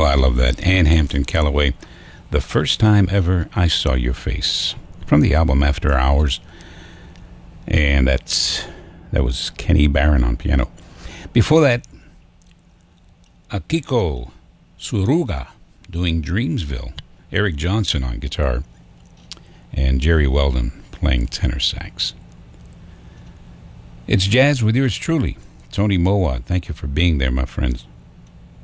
I love that. Ann Hampton Callaway, The First Time Ever I Saw Your Face, from the album After Hours. And that was Kenny Barron on piano. Before that, Akiko Suruga doing Dreamsville, Eric Johnson on guitar, and Jerry Weldon playing tenor sax. It's jazz with yours truly, Tony Mowat. Thank you for being there, my friends.